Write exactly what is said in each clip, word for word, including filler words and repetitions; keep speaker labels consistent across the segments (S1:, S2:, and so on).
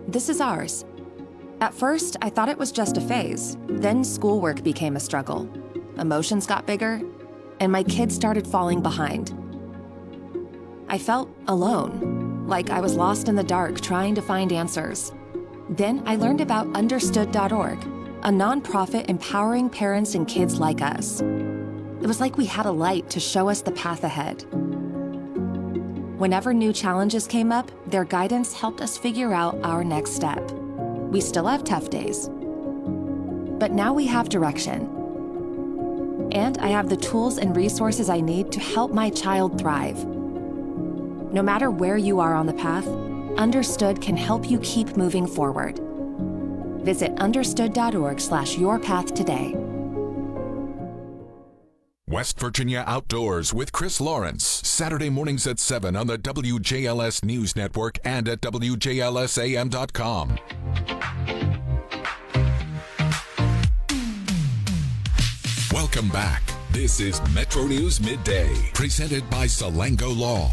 S1: This is ours. At first, I thought it was just a phase. Then schoolwork became a struggle. Emotions got bigger, and my kids started falling behind. I felt alone, like I was lost in the dark trying to find answers. Then I learned about understood dot org, a nonprofit empowering parents and kids like us. It was like we had a light to show us the path ahead. Whenever new challenges came up, their guidance helped us figure out our next step. We still have tough days, but now we have direction. And I have the tools and resources I need to help my child thrive. No matter where you are on the path, Understood can help you keep moving forward. Visit understood dot org slash your path today.
S2: West Virginia Outdoors with Chris Lawrence, Saturday mornings at seven on the W J L S News Network and at W J L S A M dot com. Welcome back. This is Metro News Midday, presented by Salango Law.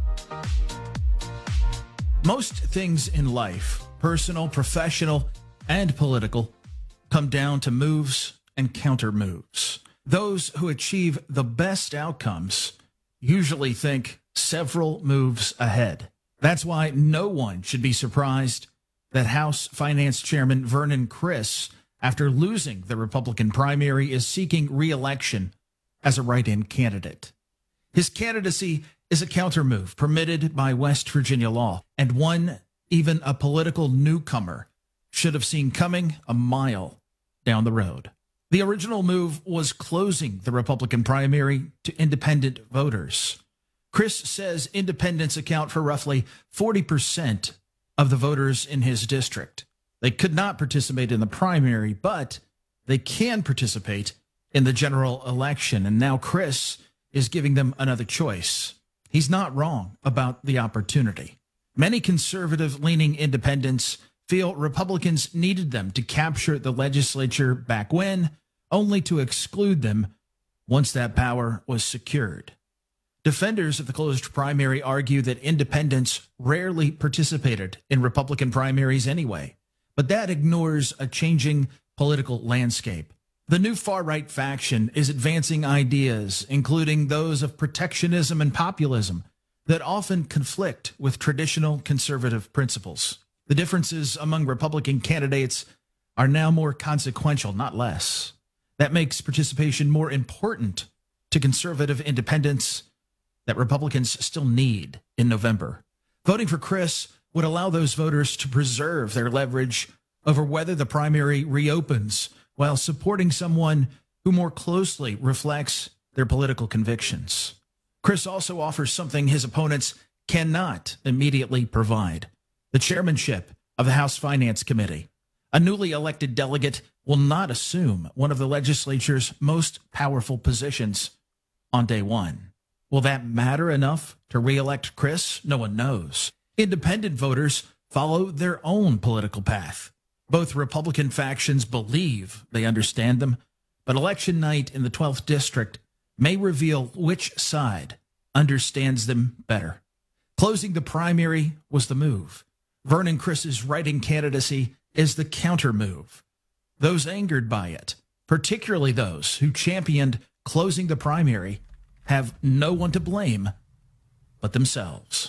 S3: Most things in life, personal, professional, and political, come down to moves and counter moves. Those who achieve the best outcomes usually think several moves ahead. That's why no one should be surprised that House Finance Chairman Vernon Criss, after losing the Republican primary, is seeking re-election as a write-in candidate. His candidacy is a counter-move permitted by West Virginia law, and one even a political newcomer should have seen coming a mile down the road. The original move was closing the Republican primary to independent voters. Criss says independents account for roughly forty percent of the voters in his district. They could not participate in the primary, but they can participate in the general election. And now Criss is giving them another choice. He's not wrong about the opportunity. Many conservative-leaning independents feel Republicans needed them to capture the legislature back when, only to exclude them once that power was secured. Defenders of the closed primary argue that independents rarely participated in Republican primaries anyway, but that ignores a changing political landscape. The new far-right faction is advancing ideas, including those of protectionism and populism, that often conflict with traditional conservative principles. The differences among Republican candidates are now more consequential, not less. That makes participation more important to conservative independents that Republicans still need in November. Voting for Criss would allow those voters to preserve their leverage over whether the primary reopens while supporting someone who more closely reflects their political convictions. Criss also offers something his opponents cannot immediately provide: the chairmanship of the House Finance Committee. A newly elected delegate will not assume one of the legislature's most powerful positions on day one. Will that matter enough to re-elect Criss? No one knows. Independent voters follow their own political path. Both Republican factions believe they understand them, but election night in the twelfth district may reveal which side understands them better. Closing the primary was the move. Vernon Criss's write-in candidacy is the counter move. Those angered by it, particularly those who championed closing the primary, have no one to blame but themselves.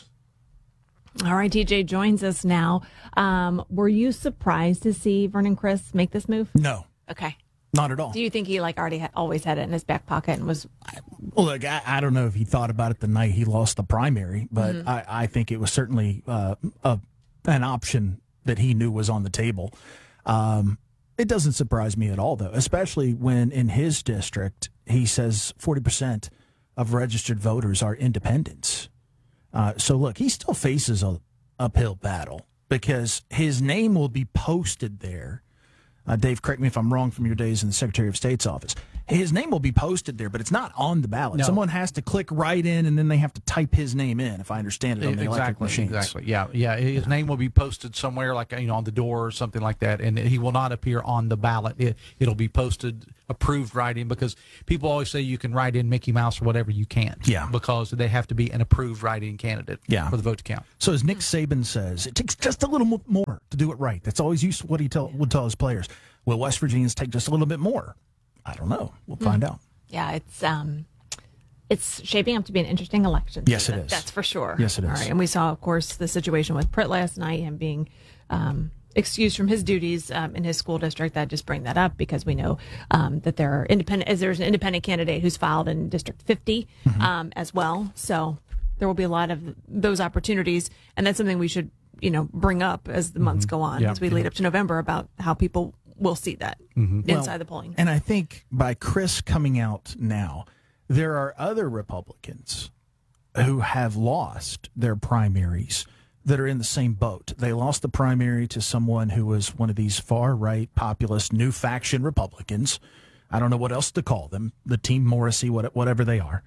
S4: All right, T J joins us now. Um, were you surprised to see Vernon Criss make this move?
S3: No.
S4: Okay.
S3: Not at all.
S4: Do you think he like already had, always had it in his back pocket and was?
S3: Well, look, I, I don't know if he thought about it the night he lost the primary, but
S4: Mm-hmm.
S3: I, I think it was certainly uh, a, an option that he knew was on the table. Um, it doesn't surprise me at all, though, especially when in his district he says forty percent of registered voters are independents. Uh, so, look, he still faces a uphill battle because his name will be posted there. Uh, Dave, correct me if I'm wrong from your days in the Secretary of State's office. his name will be posted there, but it's not on the ballot.
S5: No.
S3: Someone has to click right in, and then they have to type his name in, if I understand it, on the
S5: exactly,
S3: electric machines.
S5: Exactly, yeah. yeah. His name will be posted somewhere, like, you know, on the door or something like that, and he will not appear on the ballot. It, it'll be posted, approved write-in, because people always say you can write in Mickey Mouse or whatever. You can't.
S3: Yeah.
S5: Because they have to be an approved write-in candidate
S3: yeah.
S5: for the vote to count.
S3: So as Nick Saban says, it takes just a little more to do it right. That's always used what he tell, would tell his players. Will West Virginians take just a little bit more? I don't know. We'll find mm. out.
S4: Yeah, it's um, it's shaping up to be an interesting election.
S3: Yes,
S4: season.
S3: it is.
S4: That's for sure.
S3: Yes, it is.
S4: All right, and we saw, of course, the situation with Pritt last night, him being um, excused from his duties um, in his school district. I just bring that up because we know um, that there are independent. As there's an independent candidate who's filed in District fifty mm-hmm. um, as well. So there will be a lot of those opportunities, and that's something we should, you know, bring up as the months mm-hmm. go on, yeah. as we lead up to November, about how people will see that mm-hmm. inside
S3: well,
S4: the polling.
S3: And I think by Chris coming out now, there are other Republicans who have lost their primaries that are in the same boat. They lost the primary to someone who was one of these far-right, populist, new faction Republicans. I don't know what else to call them, the Team Morrissey, whatever they are.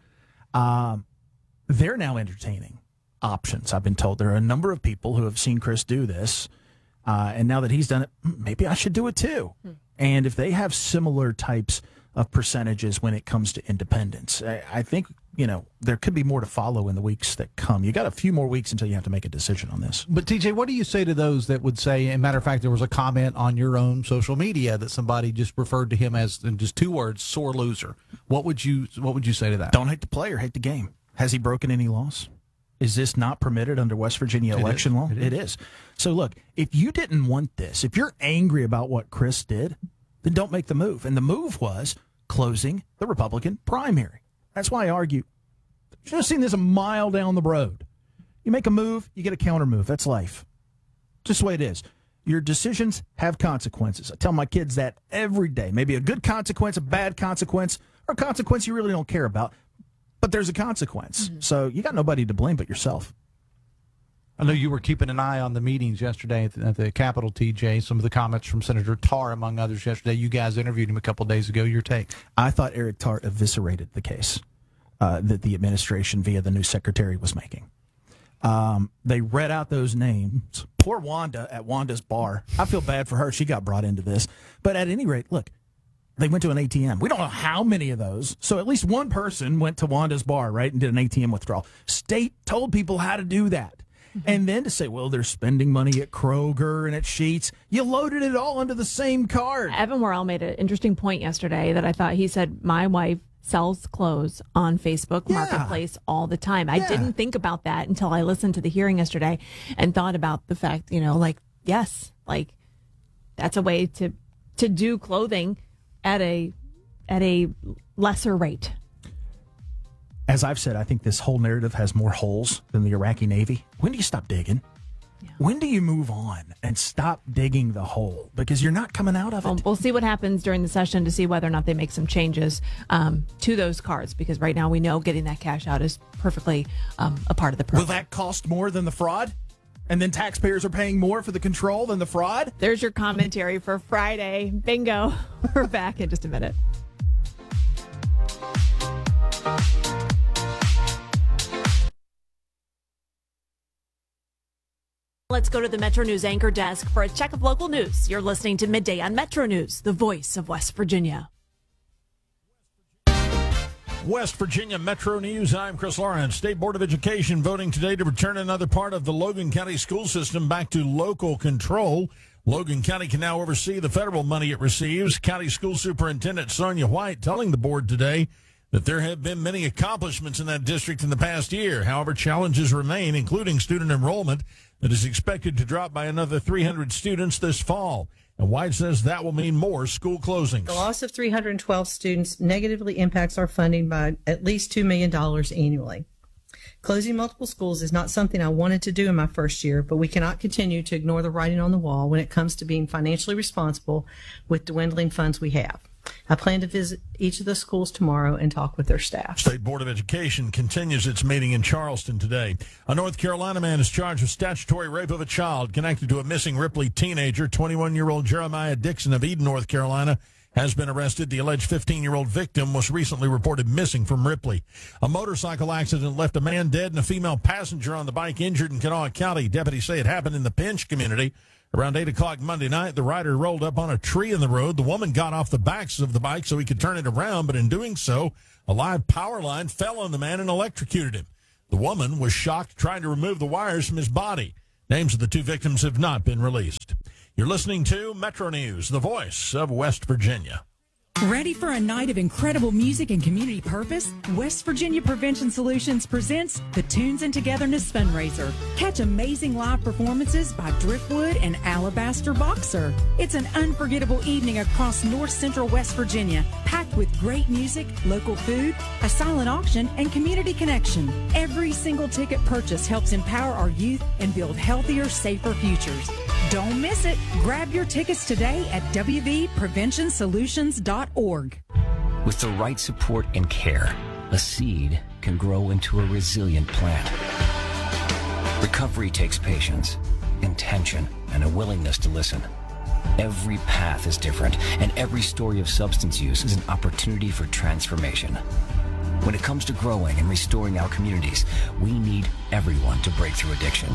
S3: Um, they're now entertaining options. I've been told there are a number of people who have seen Chris do this. Uh, and now that he's done it, maybe I should do it too. Hmm. And if they have similar types of percentages when it comes to independence, I, I think, you know, there could be more to follow in the weeks that come. You got a few more weeks until you have to make a decision on this.
S5: But T J, what do you say to those that would say, and matter of fact, there was a comment on your own social media that somebody just referred to him as, in just two words, sore loser. What would you What would you say to that?
S3: Don't hate the player, hate the game. Has he broken any laws? Is this not permitted under West Virginia election law?
S5: It is.
S3: It is. So, look, if you didn't want this, if you're angry about what Chris did, then don't make the move. And the move was closing the Republican primary. That's why I argue, you should have seen this a mile down the road. You make a move, you get a counter move. That's life. Just the way it is. Your decisions have consequences. I tell my kids that every day. Maybe a good consequence, a bad consequence, or a consequence you really don't care about. But there's a consequence. Mm-hmm. So you got nobody to blame but yourself.
S5: I know you were keeping an eye on the meetings yesterday at the, at the Capitol, T J. Some of the comments from Senator Tarr, among others, yesterday. You guys interviewed him a couple of days ago. Your take?
S3: I thought Eric Tarr eviscerated the case uh, that the administration, via the new secretary, was making. Um, they read out those names. Poor Wanda at Wanda's bar. I feel bad for her. She got brought into this. But at any rate, look. They went to an A T M. We don't know how many of those. So at least one person went to Wanda's bar, right, and did an A T M withdrawal. State told people how to do that. Mm-hmm. And then to say, well, they're spending money at Kroger and at Sheetz. You loaded it all into the same card.
S4: Evan Worrell made an interesting point yesterday that I thought he said, my wife sells clothes on Facebook yeah. Marketplace all the time. I yeah. didn't think about that until I listened to the hearing yesterday and thought about the fact, you know, like, yes, like that's a way to to do clothing at a at a lesser rate.
S3: As I've said, I think this whole narrative has more holes than the Iraqi Navy. When do you stop digging? Yeah. When do you move on and stop digging the hole? Because you're not coming out of it.
S4: Well, we'll see what happens during the session to see whether or not they make some changes um, to those cards. Because right now we know getting that cash out is perfectly um, a part of the program.
S3: Will that cost more than the fraud? And then taxpayers are paying more for the control than the fraud?
S4: There's your commentary for Friday. Bingo. We're back in just a minute. Let's go to the Metro News anchor desk for a check of local news. You're listening to Midday on Metro News, the voice of West Virginia.
S6: West Virginia Metro News. I'm Chris Lawrence. State Board of Education voting today to return another part of the Logan County school system back to local control. Logan County can now oversee the federal money it receives. County School Superintendent Sonia White telling the board today that there have been many accomplishments in that district in the past year. However, challenges remain, including student enrollment that is expected to drop by another three hundred students this fall. And White says that will mean more school closings.
S7: The loss of three hundred twelve students negatively impacts our funding by at least two million dollars annually. Closing multiple schools is not something I wanted to do in my first year, but we cannot continue to ignore the writing on the wall when it comes to being financially responsible with dwindling funds we have. I plan to visit each of the schools tomorrow and talk with their staff.
S6: State Board of Education continues its meeting in Charleston today. A North Carolina man is charged with statutory rape of a child connected to a missing Ripley teenager. twenty-one-year-old Jeremiah Dixon of Eden, North Carolina, has been arrested. The alleged fifteen-year-old victim was recently reported missing from Ripley. A motorcycle accident left a man dead and a female passenger on the bike injured in Kanawha County. Deputies say it happened in the Pinch community. Around eight o'clock Monday night, the rider rolled up on a tree in the road. The woman got off the backs of the bike so he could turn it around, but in doing so, a live power line fell on the man and electrocuted him. The woman was shocked, trying to remove the wires from his body. Names of the two victims have not been released. You're listening to Metro News, the voice of West Virginia.
S8: Ready for a night of incredible music and community purpose? West Virginia Prevention Solutions presents the Tunes and Togetherness Fundraiser. Catch amazing live performances by Driftwood and Alabaster Boxer. It's an unforgettable evening across north central West Virginia, packed with great music, local food, a silent auction, and community connection. Every single ticket purchase helps empower our youth and build healthier, safer futures. Don't miss it. Grab your tickets today at w v prevention solutions dot org.
S9: With the right support and care, a seed can grow into a resilient plant. Recovery takes patience, intention, and a willingness to listen. Every path is different, and every story of substance use is an opportunity for transformation. When it comes to growing and restoring our communities, we need everyone to break through addiction.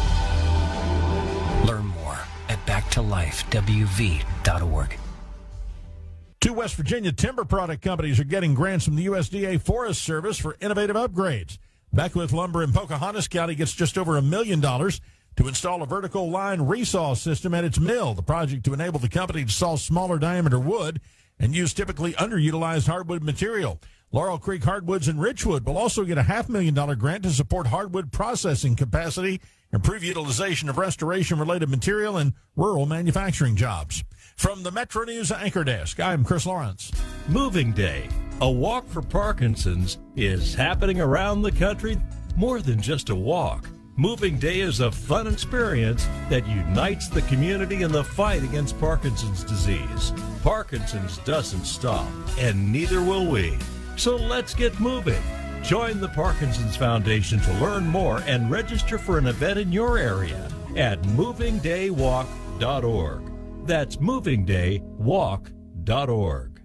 S9: Learn more at back to life w v dot org.
S6: Two West Virginia timber product companies are getting grants from the U S D A Forest Service for innovative upgrades. Beckwith Lumber in Pocahontas County gets just over a million dollars to install a vertical line resaw system at its mill. The project to enable the company to saw smaller diameter wood and use typically underutilized hardwood material. Laurel Creek Hardwoods in Richwood will also get a half million dollar grant to support hardwood processing capacity, improve utilization of restoration-related material, and rural manufacturing jobs. From the Metro News Anchor Desk, I'm Chris Lawrence.
S10: Moving Day, a walk for Parkinson's, is happening around the country. More than just a walk. Moving Day is a fun experience that unites the community in the fight against Parkinson's disease. Parkinson's doesn't stop, and neither will we. So let's get moving. Join the Parkinson's Foundation to learn more and register for an event in your area at moving day walk dot org. That's moving day walk dot org.